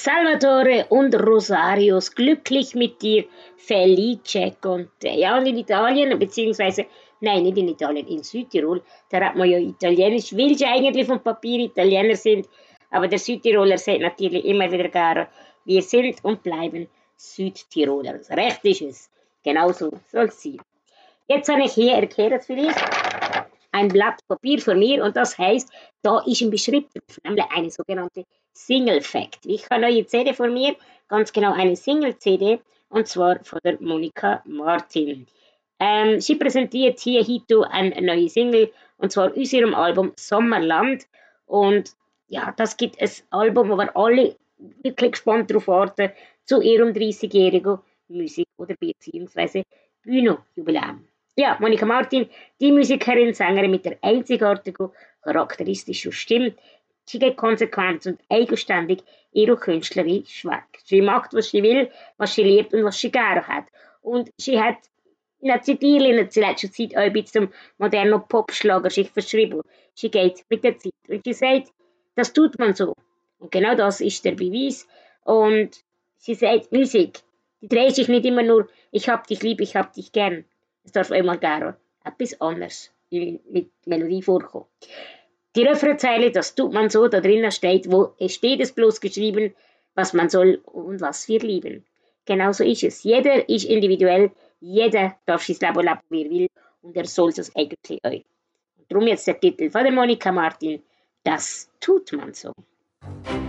Salvatore und Rosarios, glücklich mit dir, Felice con te. Ja, und in Italien, beziehungsweise, nein, nicht in Italien, in Südtirol, da hat man ja Italienisch, will ja eigentlich vom Papier Italiener sind, aber der Südtiroler sagt natürlich immer wieder gar, wir sind und bleiben Südtiroler. Recht ist es. Genauso soll es sein. Jetzt habe ich hier, erklärt vielleicht, ein Blatt Papier von mir und das heißt, da ist ein Beschrieb drauf, nämlich eine sogenannte Single Fact. Ich habe eine neue CD von mir, ganz genau eine Single CD und zwar von der Monika Martin. Sie präsentiert hier heute eine neue Single und zwar aus ihrem Album Sommerland und ja, das gibt ein Album, wo wir alle wirklich gespannt darauf warten, zu ihrem 30-jährigen Musik- oder beziehungsweise Bühnenjubiläum. Ja, Monika Martin, die Musikerin, Sängerin mit der einzigartigen, charakteristischen Stimme, sie geht konsequent und eigenständig ihre künstlerische Weg. Sie macht, was sie will, was sie liebt und was sie gerne hat. Und sie hat in der letzter Zeit auch ein bisschen zum modernen Popschlager sich verschrieben. Sie geht mit der Zeit und sie sagt, das tut man so. Und genau das ist der Beweis. Und sie sagt, Musik, die dreht sich nicht immer nur, ich hab dich lieb, ich hab dich gern. Es darf immer gerne etwas anderes mit Melodie vorkommen. Die Refrainzeile, das tut man so, da drinnen steht, wo es steht es bloß geschrieben, was man soll und was wir lieben. Genauso ist es. Jeder ist individuell, jeder darf sein Leben leben, wie er will und er soll das eigentlich auch. Und darum jetzt der Titel von der Monika Martin, das tut man so.